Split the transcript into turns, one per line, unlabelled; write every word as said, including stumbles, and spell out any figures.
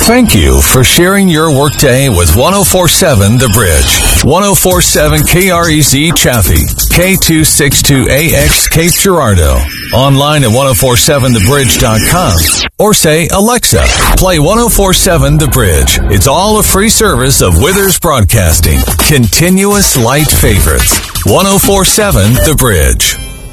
Thank you for sharing your workday with ten forty-seven The Bridge. ten forty-seven K R E Z Chaffee, K two sixty-two A X Cape Girardeau. Online at ten forty-seven the bridge dot com or say, Alexa, play ten forty-seven The Bridge. It's all a free service of Withers Broadcasting. Continuous light favorites. ten forty-seven The Bridge.